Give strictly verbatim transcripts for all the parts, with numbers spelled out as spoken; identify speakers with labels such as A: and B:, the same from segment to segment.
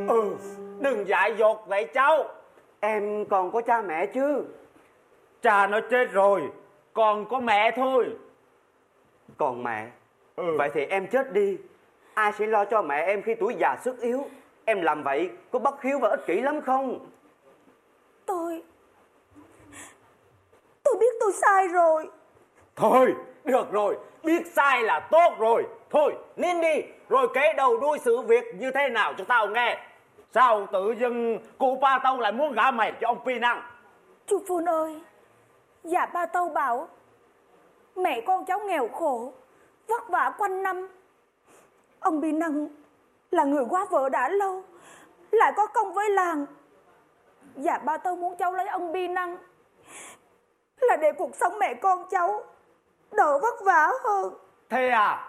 A: Ừ, đừng dại dột vậy cháu.
B: Em còn có cha mẹ chứ?
A: Cha nó chết rồi, còn có mẹ thôi.
B: Còn mẹ?
A: Ừ.
B: Vậy thì em chết đi, ai sẽ lo cho mẹ em khi tuổi già sức yếu? Em làm vậy có bất hiếu và ích kỷ lắm không?
C: Tôi Tôi biết tôi sai rồi.
A: Thôi, được rồi, biết sai là tốt rồi. Thôi, nín đi, rồi kể đầu đuôi sự việc như thế nào cho tao nghe. Sao tự dưng cụ ba tao lại muốn gả mày cho ông Pi Năng?
C: Chú Phun ơi, dạ ba tâu bảo mẹ con cháu nghèo khổ, vất vả quanh năm. Ông Pi Năng là người quá vợ đã lâu, lại có công với làng. Dạ ba tâu muốn cháu lấy ông Pi Năng là để cuộc sống mẹ con cháu đỡ vất vả hơn.
A: Thế à?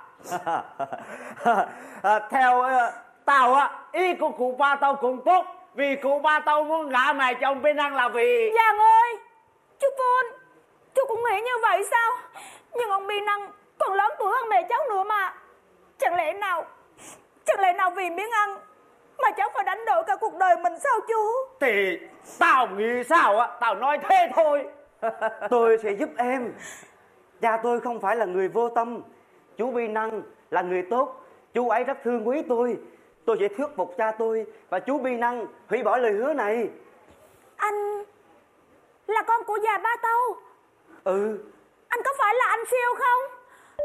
A: À, theo uh, tao á, ý của cụ ba tao cũng tốt. Vì cụ ba tao muốn gả mày cho ông Pi Năng là vì...
C: Giàng ơi, chú Phun, chú cũng nghĩ như vậy sao? Nhưng ông Pi Năng còn lớn tuổi hơn mẹ cháu nữa mà. Chẳng lẽ nào Chẳng lẽ nào vì miếng ăn mà cháu phải đánh đổi cả cuộc đời mình sao chú?
A: Thì tao nghĩ sao á, tao nói thế thôi.
B: Tôi sẽ giúp em. Cha tôi không phải là người vô tâm. Chú Pi Năng là người tốt. Chú ấy rất thương quý tôi. Tôi sẽ thuyết phục cha tôi và chú Pi Năng hủy bỏ lời hứa này.
C: Anh là con của già ba tâu?
B: Ừ.
C: Anh có phải là anh Siêu không?